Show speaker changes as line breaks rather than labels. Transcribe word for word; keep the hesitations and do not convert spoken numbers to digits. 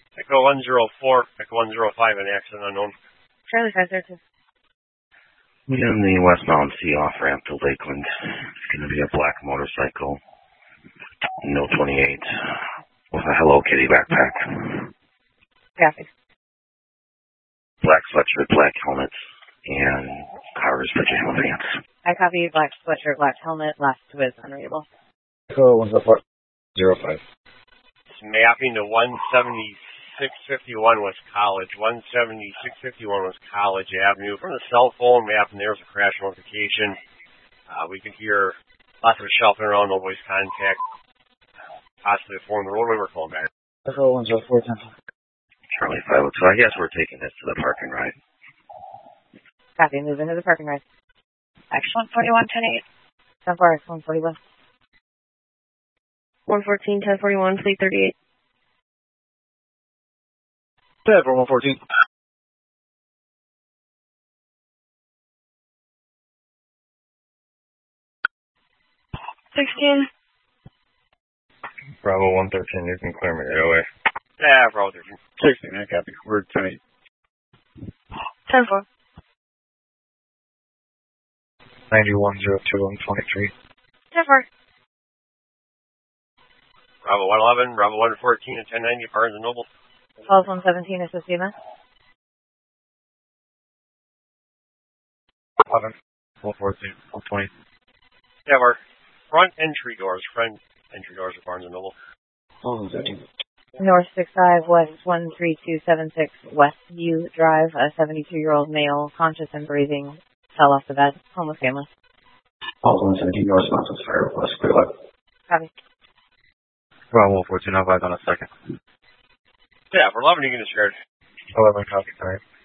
Echo one zero four, Echo one zero five, an accident unknown.
Charlie five zero two.
We have the westbound C off ramp to Lakeland. It's going to be a black motorcycle, no twenty-eight, with a Hello Kitty backpack.
Copy.
Black sweatshirt, black helmet, and Carver's pajama pants.
I copy. Black sweatshirt, black helmet, last with unreadable.
Echo one zero four zero five.
It's mapping to one seventy-six fifty-one West College. one seventy-six fifty-one West College Avenue. From the cell phone map, and there's a crash notification. Uh, we can hear lots of shuffling around, no voice contact. Possibly a phone in the roadway. We're calling back.
Echo one zero four ten.
Charlie five oh two. I guess we're taking this to the parking ride.
Copy. Move into the parking ride.
X one forty-one, ten eight.
ten four, X one forty-one.
one fourteen, ten forty-one, fleet thirty-eight.
Dead for one fourteen.
sixteen.
Bravo one thirteen, you can clear me right away.
Yeah, Bravo thirteen.
sixteen, I copy. We're ten eight.
ten four.
ninety-one zero two, one twenty-three.
ten four.
Bravo one eleven, Bravo one fourteen, and ten ninety, Barnes and Noble.
twelve one seventeen, assist E M S.
eleven, one fourteen, one twenty.
Yeah, our front entry doors, front entry doors of Barnes and Noble.
Oh, thirteen.
North six five, west one three two seven six, Westview Drive. A seventy-two-year-old male, conscious and breathing, fell off the bed. Homeless family.
Also one seventeen, your response was fire request. Clear left.
Copy.
Bravo one fourteen, I'll back on a second.
Yeah, for eleven, you can discard.
eleven, copy, sorry.